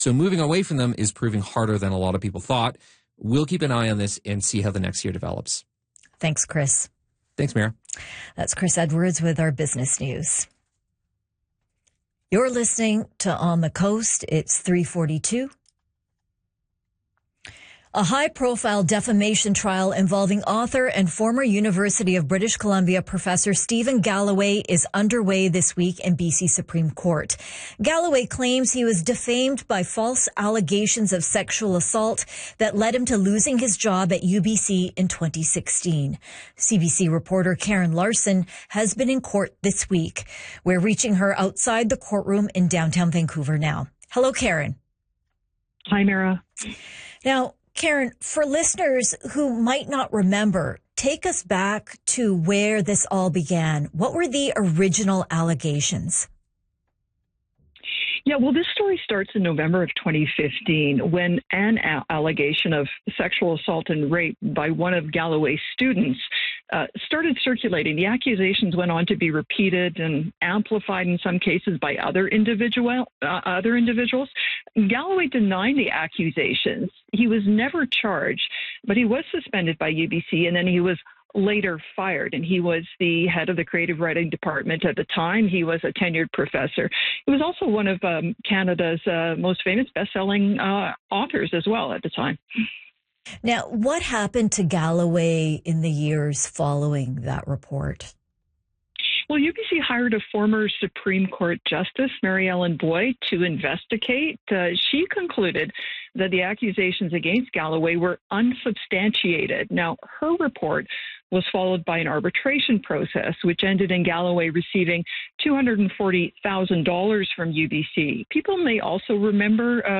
So moving away from them is proving harder than a lot of people thought. We'll keep an eye on this and see how the next year develops. Thanks, Chris. Thanks, Mira. That's Chris Edwards with our business news. You're listening to On the Coast. It's 3:42. A high-profile defamation trial involving author and former University of British Columbia professor Stephen Galloway is underway this week in BC Supreme Court. Galloway claims he was defamed by false allegations of sexual assault that led him to losing his job at UBC in 2016. CBC reporter Karen Larson has been in court this week. We're reaching her outside the courtroom in downtown Vancouver now. Hello, Karen. Hi, Mira. Now, Karen, for listeners who might not remember, take us back to where this all began. What were the original allegations? Yeah, well, this story starts in November of 2015 when an allegation of sexual assault and rape by one of Galloway's students started circulating. The accusations went on to be repeated and amplified in some cases by other individuals. Galloway denied the accusations. He was never charged, but he was suspended by UBC, and then he was later fired, and he was the head of the creative writing department at the time. He was a tenured professor. He was also one of Canada's most famous best-selling authors as well at the time. Now, what happened to Galloway in the years following that report? Well, UBC hired a former Supreme Court Justice, Mary Ellen Boyd, to investigate. She concluded that the accusations against Galloway were unsubstantiated. Now, her report was followed by an arbitration process, which ended in Galloway receiving $240,000 from UBC. People may also remember